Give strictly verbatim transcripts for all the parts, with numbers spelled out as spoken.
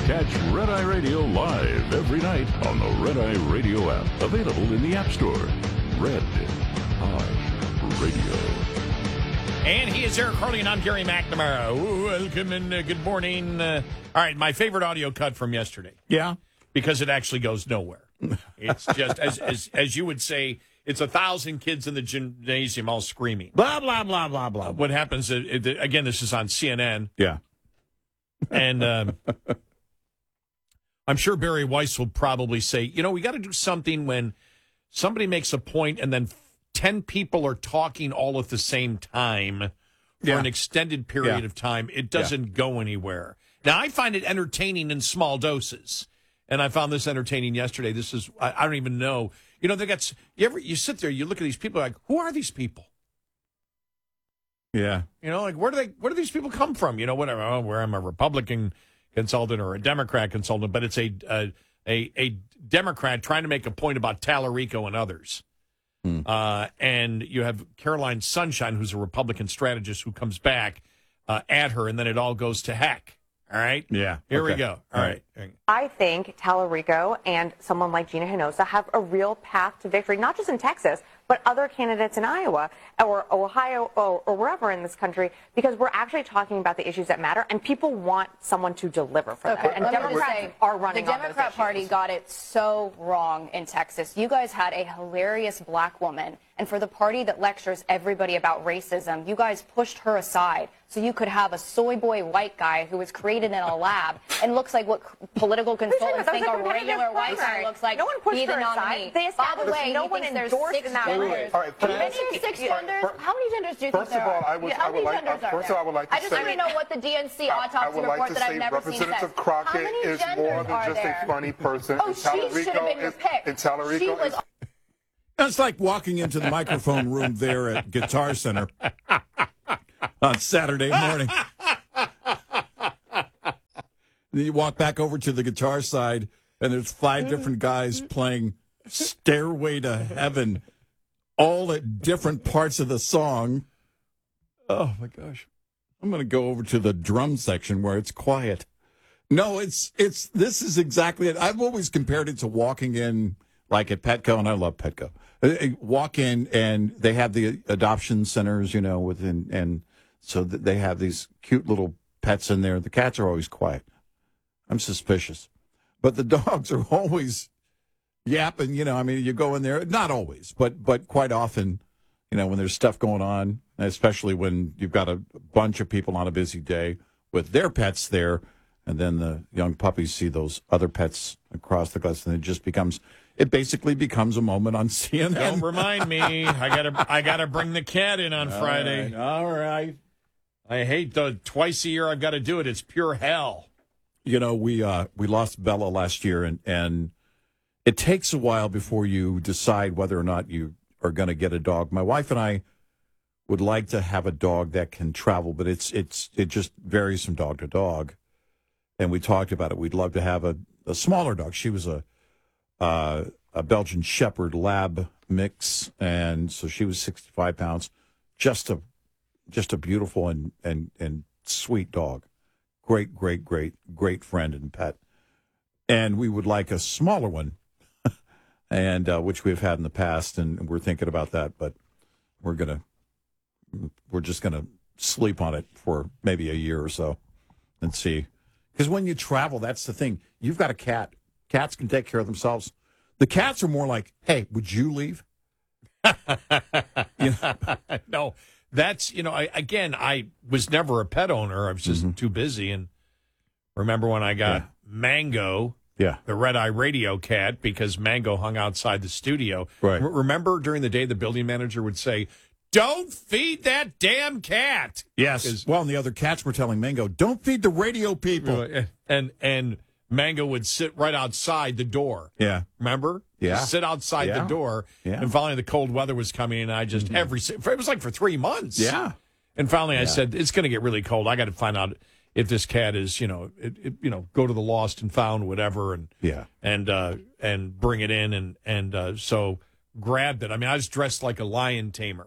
Catch Red Eye Radio live every night on the Red Eye Radio app. Available in the App Store. Red Eye Radio. And he is Eric Harley, and I'm Gary McNamara. Welcome and uh, good morning. Uh, all right, my favorite audio cut from yesterday. Yeah? Because it actually goes nowhere. It's just, as, as as you would say, it's a thousand kids in the gymnasium all screaming. Blah, blah, blah, blah, blah. What happens, uh, it, again, this is on C N N. Yeah. And um, I'm sure Barry Weiss will probably say, you know, we got to do something when somebody makes a point and then ten people are talking all at the same time for Yeah. an extended period Yeah. of time. It doesn't go anywhere. Now, I find it entertaining in small doses. And I found this entertaining yesterday. This is, I, I don't even know. You know, they got, you ever, you sit there, you look at these people like, who are these people? Yeah. You know, like, where do they, where do these people come from? You know, whatever, oh, where I'm a Republican consultant or a Democrat consultant, but it's a, a, a, a Democrat trying to make a point about Tallarico and others. Hmm. Uh, and you have Caroline Sunshine, who's a Republican strategist, who comes back uh, at her, and then it all goes to heck. All right? Yeah. Here we Okay. go. All right. I think Tallarico and someone like Gina Hinojosa have a real path to victory, not just in Texas, but other candidates in Iowa or Ohio or, or wherever in this country, because we're actually talking about the issues that matter, and people want someone to deliver for Okay, them. And let me just Democrats say, are running the on those Democrat Party issues. got it so wrong in Texas. You guys had a hilarious black woman, and for the party that lectures everybody about racism, you guys pushed her aside so you could have a soy boy white guy who was created in a lab and looks like what political consultants That was think a a competitive regular white guy primary. looks like. No one pushed Be the her aside. nominee. They By the established way, no he one thinks there's endorsed six in that genders. way. All right, can I How many ask- six all right, genders? fir- How many genders do you First think of there all, are? I would, Yeah, I how would many like, genders uh, are first there? of all, I would like to I just say, want to know what the D N C I, I autopsy would report like to that I've say never seen Representative says. Crockett How many is genders more than are just there? a funny person. Oh, and she should have Tallarico been your is- pick. And Tallarico She was is That's like walking into the microphone room there at Guitar Center on Saturday morning. Then you walk back over to the guitar side, and there's five different guys playing Stairway to Heaven, all at different parts of the song. Oh, my gosh. I'm going to go over to the drum section where it's quiet. No, it's, it's, this is exactly it. I've always compared it to walking in, like at Petco, and I love Petco. Uh, uh, Walk in, and they have the adoption centers, you know, within, and so th- they have these cute little pets in there. The cats are always quiet. I'm suspicious. But the dogs are always yapping, you know, I mean, you go in there, not always, but but quite often, you know, when there's stuff going on, especially when you've got a bunch of people on a busy day with their pets there, and then the young puppies see those other pets across the glass, and it just becomes, it basically becomes a moment on C N N. Don't remind me. I gotta, I gotta bring the cat in on Friday. All right. All right. I hate the twice a year I've got to do it. It's pure hell. You know, we uh, we lost Bella last year, and, and it takes a while before you decide whether or not you are going to get a dog. My wife and I would like to have a dog that can travel, but it's it's it just varies from dog to dog. And we talked about it. We'd love to have a, a smaller dog. She was a uh, a Belgian Shepherd Lab mix, and so she was sixty-five pounds. Just a just a beautiful and and and sweet dog. Great, great, great, great friend and pet. And we would like a smaller one, and uh, which we've had in the past, and we're thinking about that, but we're gonna, we're just gonna sleep on it for maybe a year or so, and see. Because when you travel, that's the thing. You've got a cat. Cats can take care of themselves. The cats are more like, "Hey, would you leave?" You know? No. That's, you know, I, again, I was never a pet owner. I was just Mm-hmm. too busy. And remember when I got Yeah. Mango, Yeah. the Red Eye Radio cat, because Mango hung outside the studio. Right. R- remember during the day, the building manager would say, "Don't feed that damn cat." Yes. 'Cause- Well, and the other cats were telling Mango, "Don't feed the radio people." And, and Mango would sit right outside the door. Yeah. Remember? Yeah. Sit outside Yeah. the door. Yeah. And finally, the cold weather was coming, and I just, every, it was like for three months. Yeah. And finally, I Yeah. said, it's going to get really cold. I got to find out if this cat is, you know, it, it, you know, go to the lost and found, whatever, and Yeah. and uh, and bring it in, and and uh, so grabbed it. I mean, I was dressed like a lion tamer.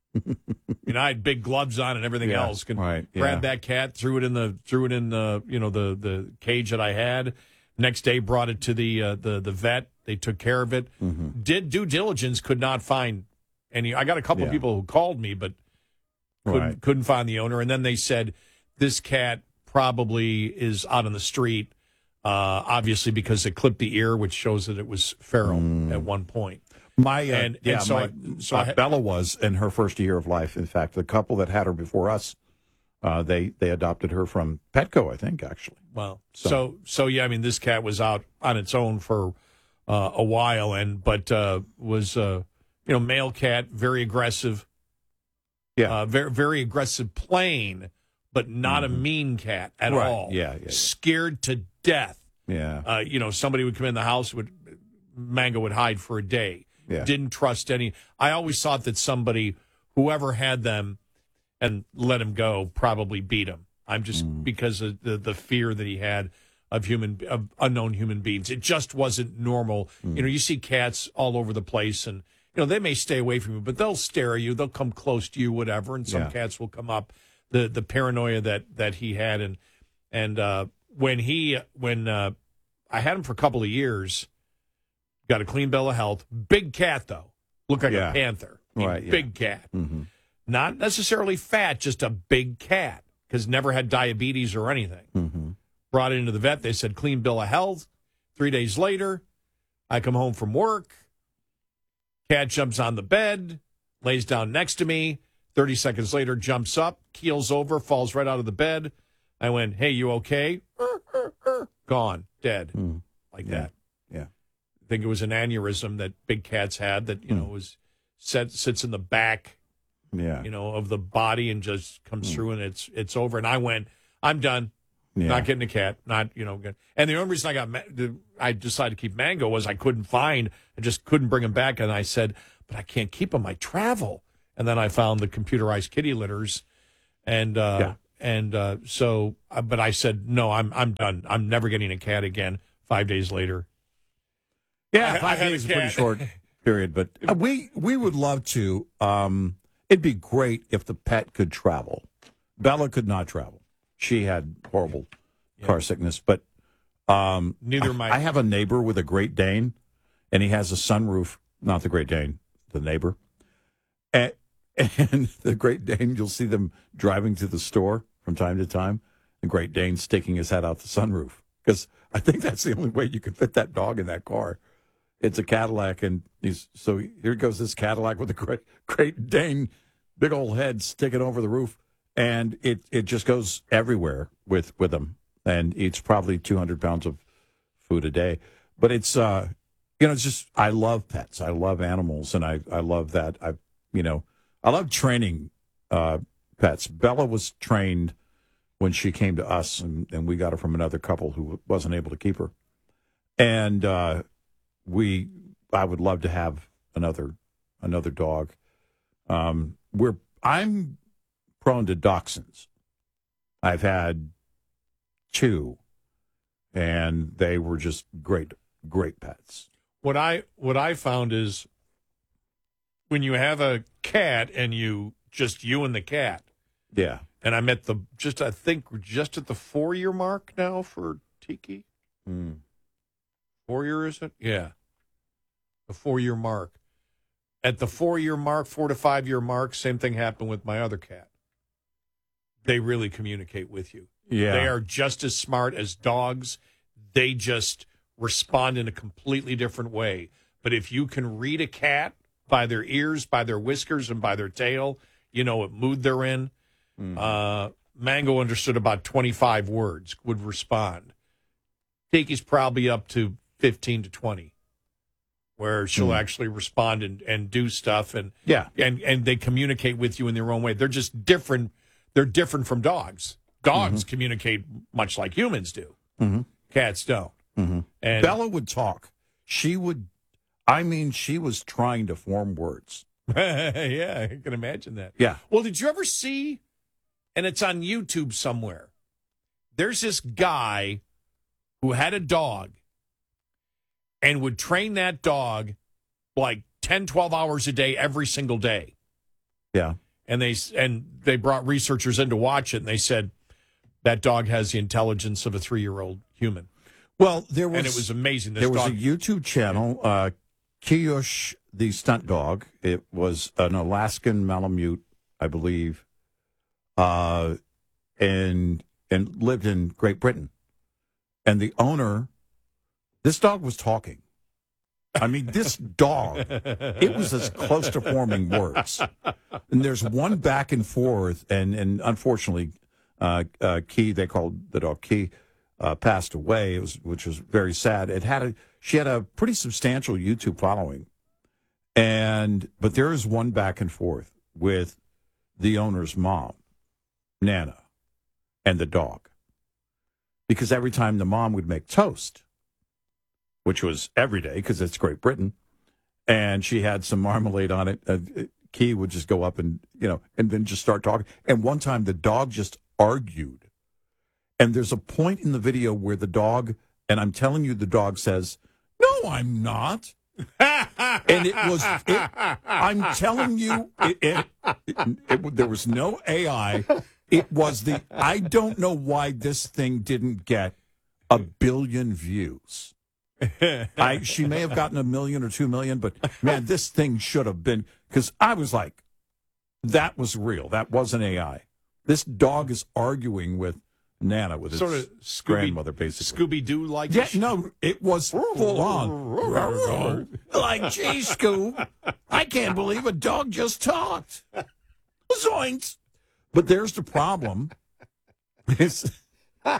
You know, I had big gloves on and everything Yeah, else. Could right, grab yeah. that cat, threw it in the threw it in the you know the the cage that I had. Next day, brought it to the uh, the the vet. They took care of it. Mm-hmm. Did due diligence. Could not find any. I got a couple Yeah. people who called me, but couldn't Right. couldn't find the owner. And then they said this cat probably is out on the street, uh, obviously because it clipped the ear, which shows that it was feral Mm. at one point. My uh, And- yeah, and so my, I- so uh, I had- Bella was in her first year of life. In fact, the couple that had her before us, uh, they they adopted her from Petco, I think, actually. Well, So- so so yeah, I mean, this cat was out on its own for uh, a while, and but uh, was uh, you know male cat, very aggressive, Yeah. uh, very very aggressive playing, but not a mean cat at Right. all. Yeah, yeah, yeah. Scared to death. Yeah. Uh, you know, somebody would come in the house, would Mango would hide for a day. Yeah. Didn't trust any. I always thought that somebody, whoever had them, and let him go, probably beat him. I'm just Mm. because of the the fear that he had of human of unknown human beings. It just wasn't normal. Mm. You know, you see cats all over the place, and you know they may stay away from you, but they'll stare at you. They'll come close to you, whatever. And some Yeah. cats will come up. The the paranoia that that he had, and and uh, when he when uh, I had him for a couple of years, got a clean bill of health. Big cat though, looked like Yeah. a panther. I mean, Right, yeah. Big cat. Mm-hmm. Not necessarily fat, just a big cat, because never had diabetes or anything. Mm-hmm. Brought it into the vet. They said clean bill of health. Three days later, I come home from work. Cat jumps on the bed, lays down next to me. thirty seconds later, jumps up, keels over, falls right out of the bed. I went, hey, you okay? Er, er, er. Gone, dead, Mm. like Yeah. that. Yeah. I think it was an aneurysm that big cats had that, you know, was set, sits in the back, Yeah. you know, of the body and just comes through and it's it's over. And I went, I'm done. Yeah. Not getting a cat. Not, you know, good. And the only reason I got, Ma- the- I decided to keep Mango was I couldn't find, I just couldn't bring him back. And I said, but I can't keep him. I travel. And then I found the computerized kitty litters. And, uh, Yeah. and, uh, so, uh, but I said, no, I'm, I'm done. I'm never getting a cat again. Five days later. Yeah, I- I five had a days is a pretty cat. short period, but uh, we we would love to. Um, it'd be great if the pet could travel. Bella could not travel; she had horrible car sickness. But um, Neither I, my- I have a neighbor with a Great Dane, and he has a sunroof. Not the Great Dane, the neighbor. And, and the Great Dane, you'll see them driving to the store from time to time. The Great Dane sticking his head out the sunroof because I think that's the only way you can fit that dog in that car. It's a Cadillac, and he's so here goes this Cadillac with a great, Great Dane, big old head sticking over the roof, and it it just goes everywhere with with him, and eats probably two hundred pounds of food a day. But it's uh, you know, it's just I love pets, I love animals, and I I love that I you know I love training uh, pets. Bella was trained when she came to us, and, and we got her from another couple who wasn't able to keep her, and. uh We, I would love to have another, another dog. Um, we're, I'm prone to dachshunds. I've had two, and they were just great, great pets. What I what I found is when you have a cat and you just you and the cat, Yeah. and I'm at the just I think we're just at the four year mark now for Tiki. Mm. Four year is it? Yeah, the four year mark. At the four year mark, four to five year mark, same thing happened with my other cat. They really communicate with you. Yeah. They are just as smart as dogs. They just respond in a completely different way. But if you can read a cat by their ears, by their whiskers, and by their tail, you know what mood they're in. Mm. Uh, Mango understood about twenty-five words, would respond. Tiki's probably up to fifteen to twenty, where she'll Mm. actually respond and, and do stuff. And, Yeah. and, and they communicate with you in their own way. They're just different. They're different from dogs. Dogs Mm-hmm. communicate much like humans do. Mhm. Cats don't. Mhm. And Bella would talk. She would, I mean, she was trying to form words. yeah, I can imagine that. Yeah. Well, did you ever see, and it's on YouTube somewhere, there's this guy who had a dog and would train that dog like ten, twelve hours a day every single day. Yeah. And they and they brought researchers in to watch it, and they said that dog has the intelligence of a three-year-old human. Well, there was and it was amazing. This there was dog, a YouTube channel, uh, Kiyush the stunt dog. It was an Alaskan Malamute, I believe, uh, and and lived in Great Britain. And the owner, this dog was talking. I mean, this dog, it was as close to forming words. And there's one back and forth, and, and unfortunately, uh, uh, Key, they called the dog Key, uh, passed away, it was, which was very sad. It had a, she had a pretty substantial YouTube following. And but there is one back and forth with the owner's mom, Nana, and the dog. Because every time the mom would make toast, which was every day because it's Great Britain, and she had some marmalade on it, uh, Key would just go up and, you know, and then just start talking. And one time the dog just argued. And there's a point in the video where the dog, and I'm telling you, the dog says, "No, I'm not." And it was, it, I'm telling you, it, it, it, it, there was no A I. It was the, I don't know why this thing didn't get a billion views. I She may have gotten a million or two million, but man, this thing should have been, because I was like, that was real. That wasn't A I. This dog is arguing with Nana, with his sort of Scooby, grandmother, basically. Scooby-Doo like. Yeah, no, it was full on. Like, gee, Scoob, I can't believe a dog just talked. Zoinks. But there's the problem. It's, I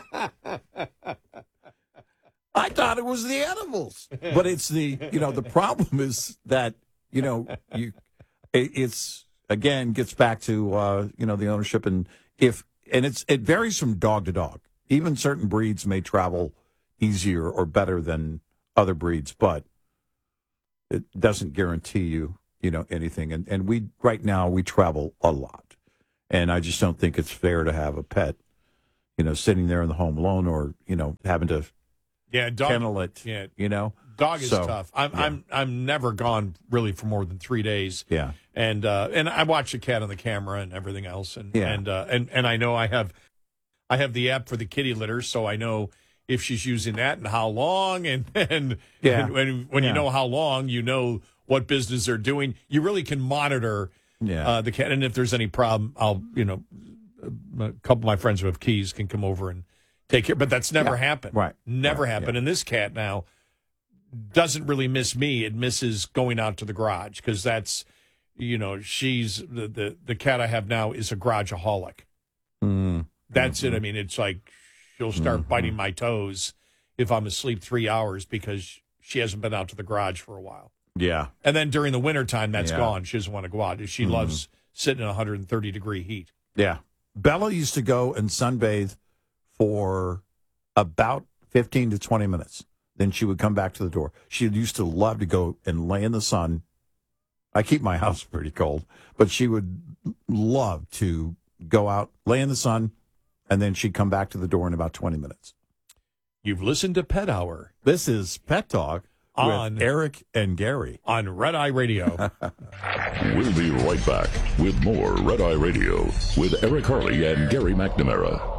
thought it was the animals. But it's the, you know, the problem is that, you know, you, it, it's, again, gets back to, uh, you know, the ownership. And if, and it's, it varies from dog to dog. Even certain breeds may travel easier or better than other breeds, but it doesn't guarantee you, you know, anything. And, and we, right now, we travel a lot. And I just don't think it's fair to have a pet, you know, sitting there in the home alone, or, you know, having to yeah, dog, kennel it, yeah, you know. Dog is So, tough. I'm yeah. I'm I'm never gone really for more than three days. Yeah. And uh, and I watch the cat on the camera and everything else, and Yeah. and uh, and and I know I have I have the app for the kitty litter, so I know if she's using that and how long, and and Yeah. and when when Yeah. you know how long, you know what business they're doing. You really can monitor Yeah. uh, the cat, and if there's any problem, I'll you know a couple of my friends who have keys can come over and take care. But that's never Yeah. happened. Right. Never Right. happened. Yeah. And this cat now doesn't really miss me. It misses going out to the garage, because that's, you know, she's the, the, the cat I have now is a garageaholic. Mm. That's Mm-hmm. it. I mean, it's like she'll start Mhm. biting my toes if I'm asleep three hours because she hasn't been out to the garage for a while. Yeah. And then during the wintertime, that's Yeah. gone. She doesn't want to go out. She Mhm. loves sitting in one hundred thirty degree heat. Yeah. Bella used to go and sunbathe for about fifteen to twenty minutes. Then she would come back to the door. She used to love to go and lay in the sun. I keep my house pretty cold, but she would love to go out, lay in the sun, and then she'd come back to the door in about twenty minutes. You've listened to Pet Hour This is Pet Talk On- with Eric and Gary. on Red Eye Radio. We'll be right back with more Red Eye Radio with Eric Harley and Gary McNamara.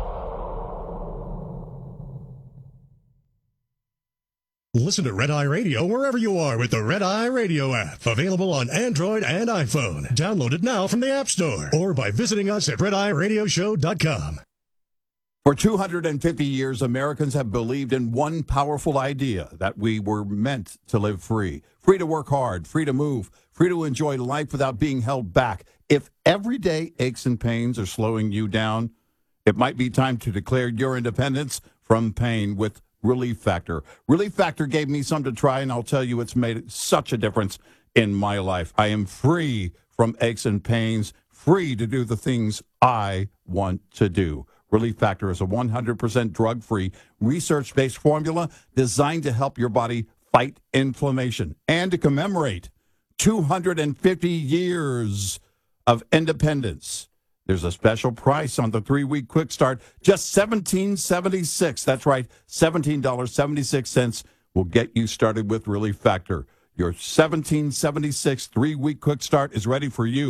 Listen to Red Eye Radio wherever you are with the Red Eye Radio app. Available on Android and iPhone. Download it now from the App Store or by visiting us at red eye radio show dot com. For two hundred fifty years, Americans have believed in one powerful idea, that we were meant to live free. Free to work hard, free to move, free to enjoy life without being held back. If everyday aches and pains are slowing you down, it might be time to declare your independence from pain with Relief Factor. Relief Factor gave me some to try, and I'll tell you, it's made such a difference in my life. I am free from aches and pains, free to do the things I want to do. Relief Factor is a one hundred percent drug-free, research-based formula designed to help your body fight inflammation and to commemorate two hundred fifty years of independence. There's a special price on the three-week quick start, just seventeen dollars and seventy-six cents. That's right, seventeen dollars and seventy-six cents will get you started with Relief Factor. Your seventeen dollars and seventy-six cents three-week quick start is ready for you.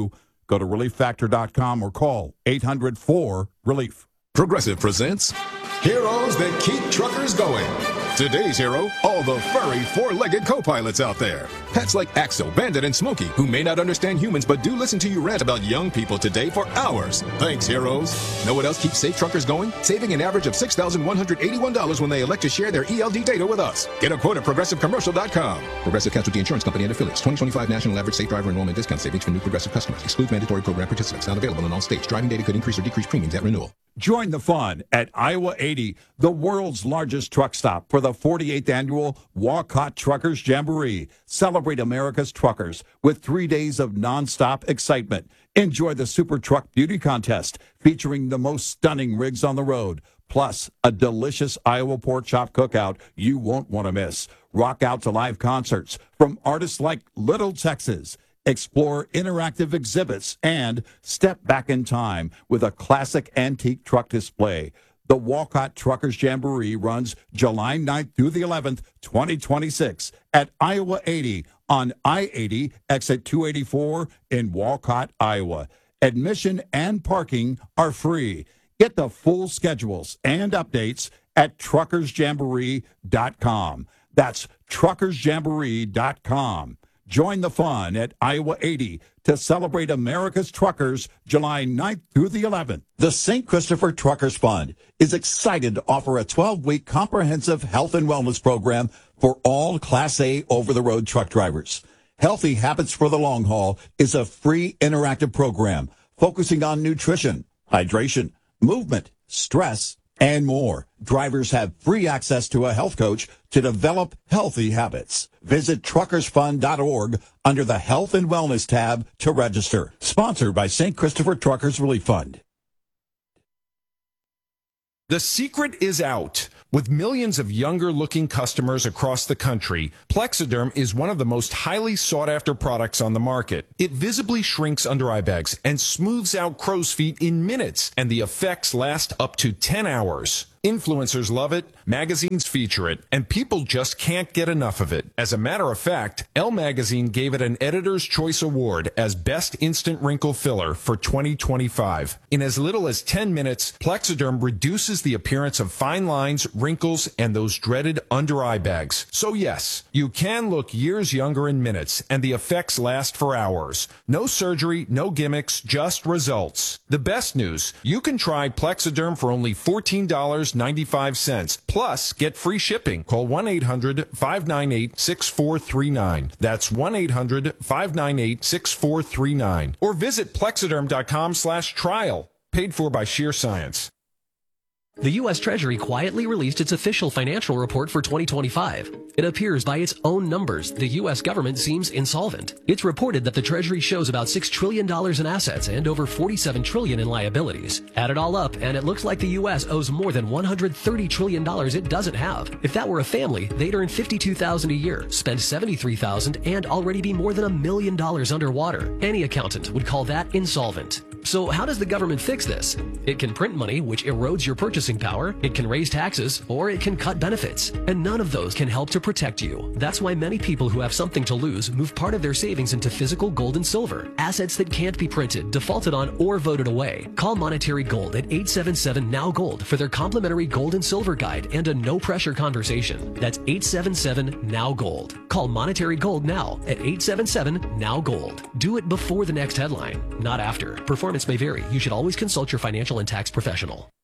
Go to relief factor dot com or call eight hundred four relief. Progressive presents Heroes That Keep Truckers Going. Today's hero, all the furry four-legged co-pilots out there. Pets like Axel, Bandit, and Smokey, who may not understand humans but do listen to you rant about young people today for hours. Thanks, heroes. Know what else keeps safe truckers going? Saving an average of six thousand one hundred eighty-one dollars when they elect to share their E L D data with us. Get a quote at progressive commercial dot com. Progressive Casualty Insurance Company and Affiliates. twenty twenty-five National Average Safe Driver Enrollment Discount Savings for new Progressive customers. Excludes mandatory program participants. Not available in all states. Driving data could increase or decrease premiums at renewal. Join the fun at Iowa eighty, the world's largest truck stop, for the forty-eighth annual Walcott Truckers Jamboree. Celebrate America's truckers with three days of nonstop excitement. Enjoy the Super Truck Beauty Contest featuring the most stunning rigs on the road, plus a delicious Iowa pork chop cookout you won't want to miss. Rock out to live concerts from artists like Little Texas. Explore interactive exhibits and step back in time with a classic antique truck display. The Walcott Truckers Jamboree runs July ninth through the eleventh, twenty twenty-six at Iowa eighty on I eighty, exit two eighty-four in Walcott, Iowa. Admission and parking are free. Get the full schedules and updates at truckers jamboree dot com. That's truckers jamboree dot com. Join the fun at Iowa eighty to celebrate America's truckers July ninth through the eleventh. The Saint Christopher Truckers Fund is excited to offer a twelve-week comprehensive health and wellness program for all Class A over-the-road truck drivers. Healthy Habits for the Long Haul is a free interactive program focusing on nutrition, hydration, movement, stress, and more. Drivers have free access to a health coach to develop healthy habits. Visit truckers fund dot org under the Health and Wellness tab to register. Sponsored by Saint Christopher Truckers Relief Fund. The secret is out. With millions of younger-looking customers across the country, Plexiderm is one of the most highly sought-after products on the market. It visibly shrinks under eye bags and smooths out crow's feet in minutes, and the effects last up to ten hours. Influencers love it, magazines feature it, and people just can't get enough of it. As a matter of fact, Elle Magazine gave it an Editor's Choice Award as Best Instant Wrinkle Filler for twenty twenty-five. In as little as ten minutes, Plexiderm reduces the appearance of fine lines, wrinkles, and those dreaded under-eye bags. So yes, you can look years younger in minutes, and the effects last for hours. No surgery, no gimmicks, just results. The best news, you can try Plexiderm for only fourteen dollars and ninety-five cents. Plus, get free shipping. Call one eight hundred five nine eight six four three nine. That's one eight hundred five nine eight six four three nine. Or visit plexiderm dot com slash trial. Paid for by Sheer Science. The U S Treasury quietly released its official financial report for twenty twenty-five. It appears by its own numbers, the U S government seems insolvent. It's reported that the Treasury shows about six trillion dollars in assets and over forty-seven trillion dollars in liabilities. Add it all up, and it looks like the U S owes more than one hundred thirty trillion dollars it doesn't have. If that were a family, they'd earn fifty-two thousand dollars a year, spend seventy-three thousand dollars, and already be more than a million dollars underwater. Any accountant would call that insolvent. So how does the government fix this? It can print money, which erodes your purchasing power, it can raise taxes, or it can cut benefits. And none of those can help to protect you. That's why many people who have something to lose move part of their savings into physical gold and silver, assets that can't be printed, defaulted on, or voted away. Call Monetary Gold at eight seven seven N O W Gold for their complimentary gold and silver guide and a no-pressure conversation. That's eight seven seven N O W Gold. Call Monetary Gold now at eight seven seven N O W Gold. Do it before the next headline, not after. Performance may vary. You should always consult your financial and tax professional.